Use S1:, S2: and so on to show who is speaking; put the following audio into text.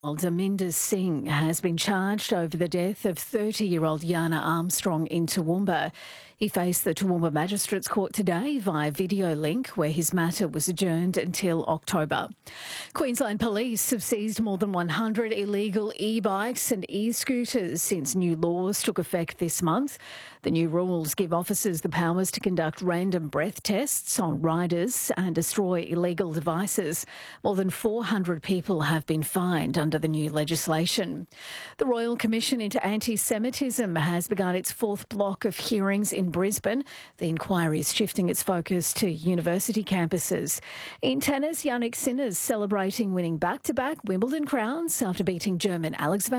S1: Daminda Singh has been charged over the death of 30-year-old Yana Armstrong in Toowoomba. He faced the Toowoomba Magistrates Court today via video link, where his matter was adjourned until October. Queensland Police have seized more than 100 illegal e-bikes and e-scooters since new laws took effect this month. The new rules give officers the powers to conduct random breath tests on riders and destroy illegal devices. More than 400 people have been fined under the new legislation. The Royal Commission into Anti-Semitism has begun its fourth block of hearings in Brisbane. The inquiry is shifting its focus to university campuses. In tennis, Jannik Sinner's celebrating winning back-to-back Wimbledon crowns after beating German Alex van